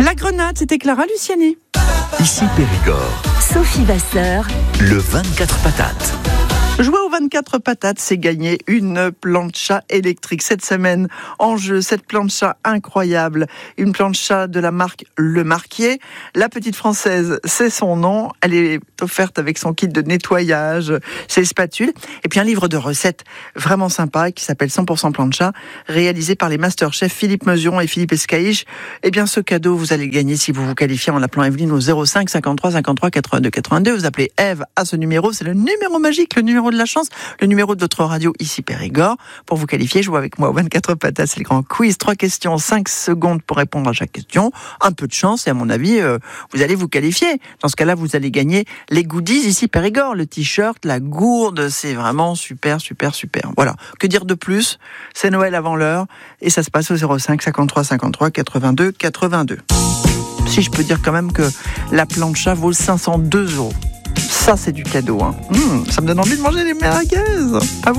La Grenade, c'était Clara Luciani. Ici Périgord. Sophie Vasseur. Le 24 patates. Jouer aux 24 patates, c'est gagner une plancha électrique. Cette semaine, en jeu, cette plancha incroyable. Une plancha de la marque Le Marquier. La petite française, c'est son nom. Elle est offerte avec son kit de nettoyage, ses spatules. Et puis un livre de recettes vraiment sympa qui s'appelle 100% plancha, réalisé par les masterchefs Philippe Mesuron et Philippe Escaïche. Eh bien, ce cadeau, vous allez le gagner si vous vous qualifiez en appelant Evelyne au 05 53 53 82 82. Vous appelez Eve à ce numéro. C'est le numéro magique, le numéro de la chance, le numéro de votre radio ici Périgord. Pour vous qualifier, jouez avec moi aux 24 patates, c'est le grand quiz. 3 questions, 5 secondes pour répondre à chaque question. Un peu de chance et à mon avis, vous allez vous qualifier. Dans ce cas-là, vous allez gagner les goodies ici Périgord, le t-shirt, la gourde. C'est vraiment super, super, super. Voilà. Que dire de plus? C'est Noël avant l'heure et ça se passe au 05 53 53 82 82. Si je peux dire quand même que la plancha vaut 502 €. Ça, c'est du cadeau. Ça me donne envie de manger des merguez. À vous ?